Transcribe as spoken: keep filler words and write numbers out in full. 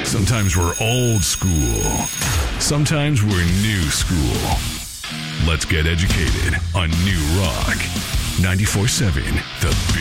Sometimes we're old school. Sometimes we're new school. Let's get educated on New Rock. ninety-four point seven The